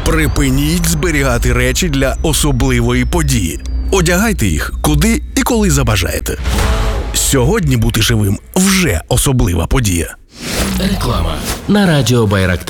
Припиніть зберігати речі для особливої події. Одягайте їх куди і коли забажаєте. Сьогодні бути живим вже особлива подія. Реклама на радіо Байрактар.